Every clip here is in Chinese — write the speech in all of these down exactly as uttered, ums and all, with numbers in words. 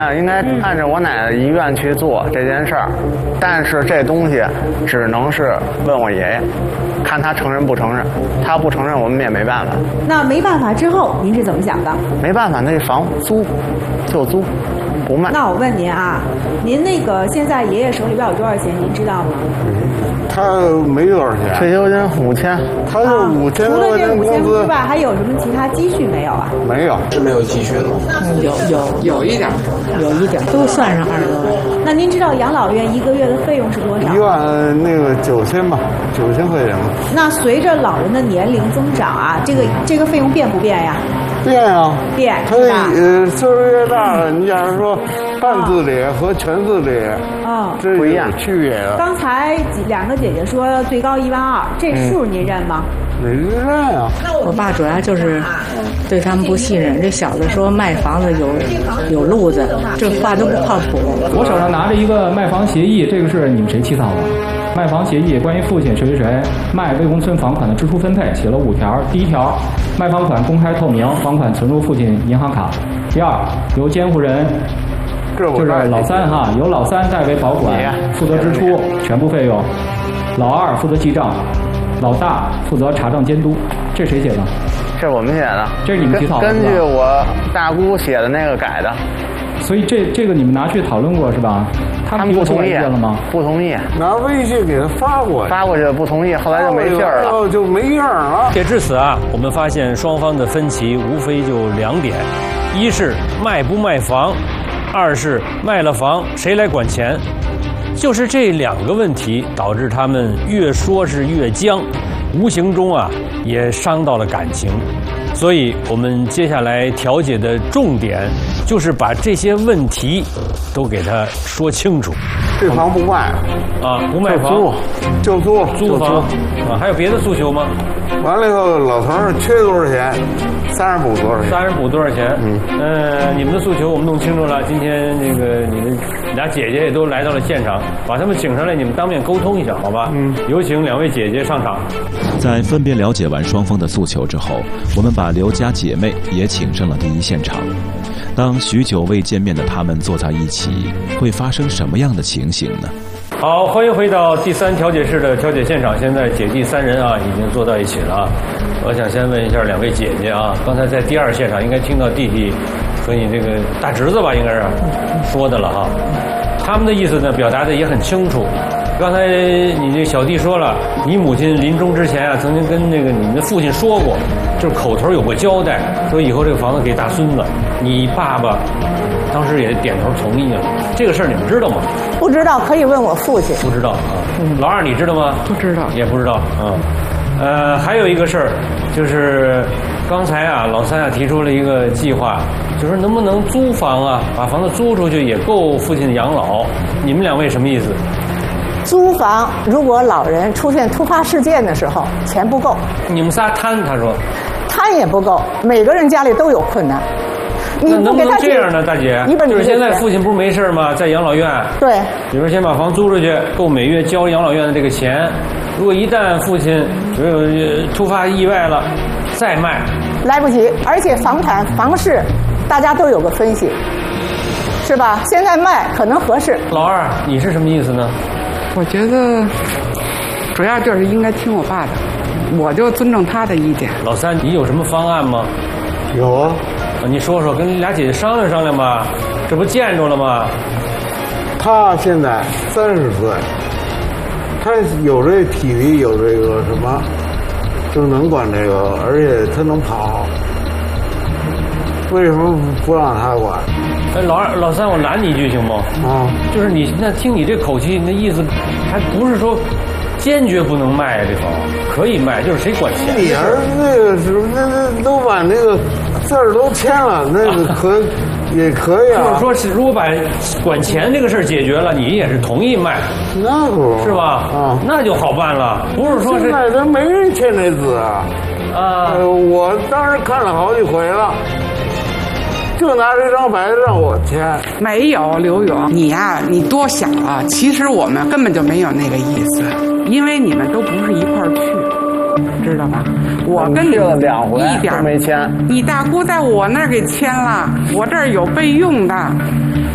啊，应该按照我奶奶的遗愿去做这件事儿，但是这东西只能是问我爷爷，看他承认不承认。他不承认，我们也没办法。 那没办法之后，您是怎么想的？ 没办法，那房租就租，不卖。 那我问您啊，您那个现在爷爷手里边有多少钱？您知道吗？ 他没多少钱， 退休金五千， 他就五千除了多块这五千钱工资之外，还有什么其他积蓄没有啊？ 没有， 是没有积蓄的。 有有有一点，有一点，都算上二十多万。 那您知道养老院一个月的费用是多少？ 一万那个九千吧，九千块钱吧。 那随着老人的年龄增长啊，这个这个费用变不变呀？ 变啊， 变他是吧？ 呃岁数越大了，你假如说半自理和全自理， 嗯， 这不一样区别啊。 刚才两个姐姐说最高一万二，这数您认吗？ 没认啊。 我爸主要就是对他们不信任，这小子说卖房子有有路子，这话都不靠谱。 我手上拿着一个卖房协议，这个是你们谁起草的？卖房协议关于父亲谁谁谁卖魏公村房款的支出分配，写了五条。第一条，卖房款公开透明，房款存入父亲银行卡。第二，由监护人，就是老三哈，由老三代为保管，负责支出全部费用。老二负责记账，老大负责查账监督。这谁写的？ 这是我们写的， 这是你们起草的。 根据我大姑写的那个改的。 所以这这个你们拿去讨论过是吧？ 他们不同意了吗？ 不同意， 拿微信给他发过去， 发过去不同意，后来就没信儿了， 就没影了。 且至此啊，我们发现双方的分歧无非就两点：一是卖不卖房，二是卖了房谁来管钱。就是这两个问题导致他们越说是越僵，无形中啊也伤到了感情。所以我们接下来调解的重点就是把这些问题都给他说清楚。 这房不卖啊，不卖房就租， 租房啊，还有别的诉求吗？ 完了以后，老头儿缺多少钱，三十补多少钱？ 三十补多少钱？嗯，呃，你们的诉求我们弄清楚了。今天那个你们俩姐姐也都来到了现场，把他们请上来，你们当面沟通一下，好吧？嗯，有请两位姐姐上场。 在分别了解完双方的诉求之后，我们把刘家姐妹也请上了第一现场。当许久未见面的他们坐在一起，会发生什么样的情形呢？ 好，欢迎回到第三调解室的调解现场。现在姐弟三人啊，已经坐到一起了啊。我想先问一下两位姐姐啊，刚才在第二现场应该听到弟弟和你这个大侄子吧，应该是说的了哈。他们的意思呢，表达的也很清楚。刚才你这小弟说了，你母亲临终之前啊，曾经跟那个你们的父亲说过，就是口头有过交代，说以后这个房子给大孙子。你爸爸当时也点头同意了。这个事儿你们知道吗？ 不知道，可以问我父亲。 不知道啊。老二你知道吗？ 不知道， 也不知道啊。呃，还有一个事儿，就是刚才啊，老三啊提出了一个计划，就是能不能租房啊，把房子租出去也够父亲养老。你们两位什么意思？ 租房，如果老人出现突发事件的时候，钱不够。 你们仨摊，他说。 摊也不够，每个人家里都有困难。 那能不能这样呢，大姐？就是现在父亲不是没事吗？在养老院。 对。 比如说先把房租出去，够每月交养老院的这个钱。如果一旦父亲比如有突发意外了，再卖。 来不及，而且房产房市，大家都有个分析，是吧？现在卖可能合适。 老二，你是什么意思呢？ 我觉得主要就是应该听我爸的，我就尊重他的意见。 老三，你有什么方案吗？ 有啊。 你说说，跟俩姐姐商量商量吧，这不见着了吗？ 他现在三十岁，他有这体力，有这个什么，就能管这个，而且他能跑。为什么不让他管？ 哎，老二、老三，我拦你一句行不？ 啊， 就是你那听你这口气，你的意思还不是说坚决不能卖啊？这房可以卖，就是谁管钱？ 你儿子那个时候，那那都把那个字儿都签了，那个可也可以啊。 就是说是如果把管钱这个事儿解决了，你也是同意卖， 那不是吧？啊，那就好办了，不是说是现在都没人签这字啊。 啊， 呃，我当时看了好几回了。就拿这张白让我签， 没有刘勇，你呀、啊，你多想了。其实我们根本就没有那个意思，因为你们都不是一块儿去，知道吧？我跟你两回一点没签， 你大姑在我那儿给签了，我这儿有备用的，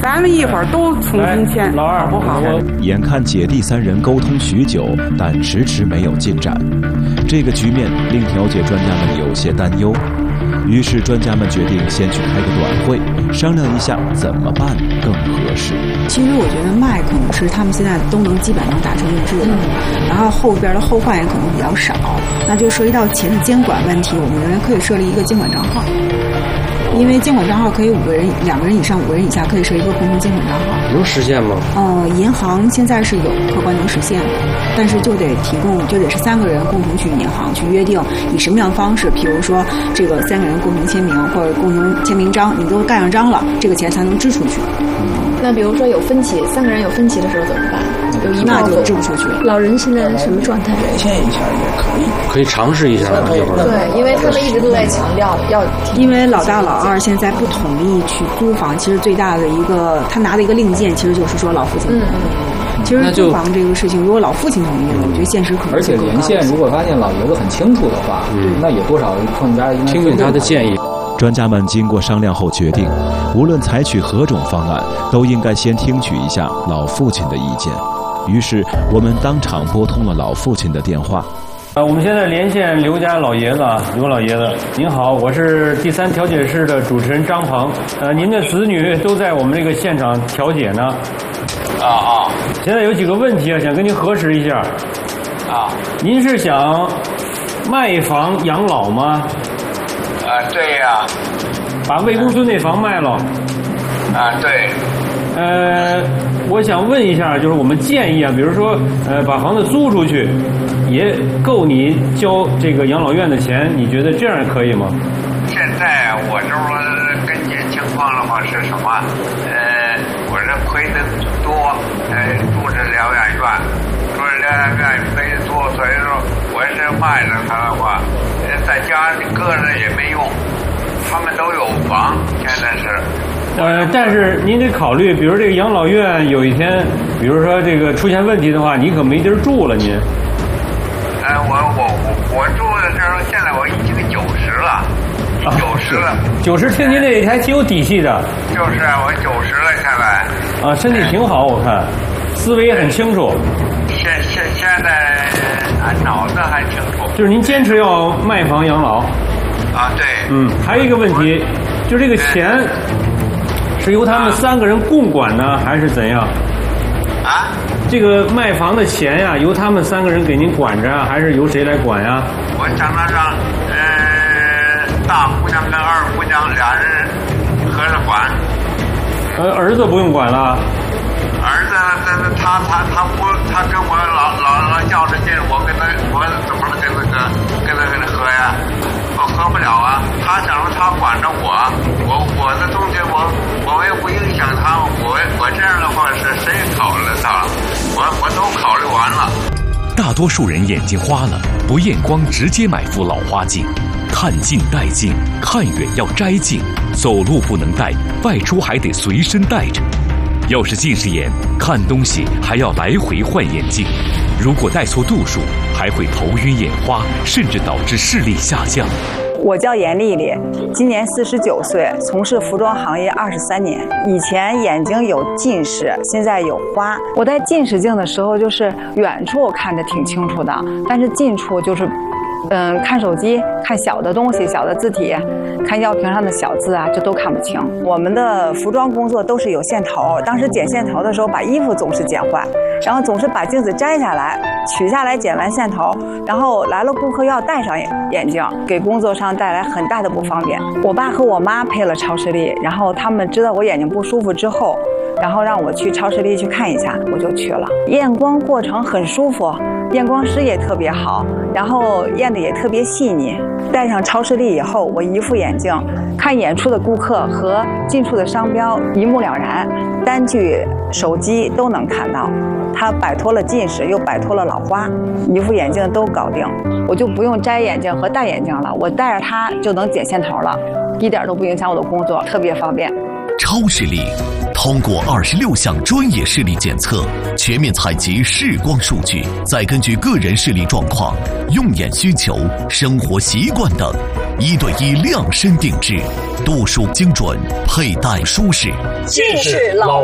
咱们一会儿都重新签， 老二不好？ 眼看姐弟三人沟通许久，但迟迟没有进展，这个局面令调解专家们有些担忧。于是专家们决定先去开个短会，商量一下怎么办更合适。 其实我觉得麦可能是他们现在都能基本能达成一致的，然后后边的后患也可能比较少，那就涉及到钱的监管问题，我们认为可以设立一个监管账号。因为监管账号可以五个人、两个人以上、五个人以下可以设一个共同监管账号。 能实现吗？ 呃，银行现在是有客观能实现的，但是就得提供，就得是三个人共同去银行去约定以什么样的方式，比如说这个三个人共同签名或者共同签名章，你都盖上章了，这个钱才能支出去。 那比如说有分歧，三个人有分歧的时候怎么办？有一那就支不出去。 老人现在什么状态？ 连线一下也可以， 可以尝试一下。 对，因为他们一直都在强调要， 因为老大老二现在不同意去租房，其实最大的一个他拿的一个令箭，其实就是说老父亲。嗯嗯。其实租房这个事情，如果老父亲同意了，我觉得现实可能而且连线如果发现老爷子很清楚的话，嗯，那也多少更加应该听听他的建议。 专家们经过商量后决定，无论采取何种方案，都应该先听取一下老父亲的意见。于是我们当场拨通了老父亲的电话。 呃，我们现在连线刘家老爷子啊，刘老爷子，您好，我是第三调解室的主持人张鹏。呃，您的子女都在我们这个现场调解呢。 啊啊！ 现在有几个问题啊，想跟您核实一下。 啊， 您是想卖房养老吗？ 啊，对呀。 把魏公村那房卖了。 啊，对。 呃，我想问一下，就是我们建议啊，比如说，呃，把房子租出去，也够你交这个养老院的钱，你觉得这样可以吗？ 现在我这不跟你情况的话是什么？呃，我这亏的多，呃，住着疗养院，住着疗养院亏的多，所以说我是卖了它的话，呃，在家里搁着也没用，他们都有房，现在是。 呃，但是您得考虑，比如这个养老院有一天，比如说这个出现问题的话，你可没地儿住了，您。 呃，我我我我住的时候，现在我已经九十了，九十了。 九十，听您这还挺有底气的。 就是啊，我九十了，现在。 啊，身体挺好，我看，思维也很清楚。 现现现在啊，脑子还清楚。 就是您坚持要卖房养老。 啊，对。 嗯，还有一个问题，就这个钱。是由他们三个人共管呢，还是怎样？ 啊？ 这个卖房的钱呀，由他们三个人给您管着，还是由谁来管呀？ 我想着让呃大姑娘跟二姑娘俩人合着管。 呃，儿子不用管了。 儿子，他他他他不，他跟我老老老较着劲，我跟他我怎么能跟那个跟他跟他合呀？我合不了啊！他想说他管着我，我我的东西我我也不影响他，我我这样的话是谁考虑他？我我都考虑完了。 大多数人眼睛花了，不验光直接买副老花镜，看近戴近，看远要摘镜，走路不能带，外出还得随身带着。要是近视眼，看东西还要来回换眼镜，如果戴错度数，还会头晕眼花，甚至导致视力下降。 我叫严丽丽，今年四十九岁，从事服装行业二十三年。以前眼睛有近视，现在有花。我戴近视镜的时候，就是远处看着挺清楚的，但是近处就是。嗯，看手机，看小的东西，小的字体，看药瓶上的小字啊，这都看不清。我们的服装工作都是有线头，当时剪线头的时候，把衣服总是剪坏，然后总是把镜子摘下来，取下来剪完线头，然后来了顾客要戴上眼镜，给工作上带来很大的不方便。我爸和我妈配了超视力，然后他们知道我眼睛不舒服之后，然后让我去超视力去看一下，我就去了。验光过程很舒服。验光师也特别好，然后验的也特别细腻。戴上超视力以后，我一副眼镜看远处的顾客和近处的商标一目了然，单据、手机都能看到。它摆脱了近视，又摆脱了老花，一副眼镜都搞定，我就不用摘眼镜和戴眼镜了，我戴着它就能剪线头了，一点都不影响我的工作，特别方便。 超视力通过二十六项专业视力检测，全面采集视光数据，再根据个人视力状况、用眼需求、生活习惯等， 一对一量身定制，度数精准，佩戴舒适。 近视老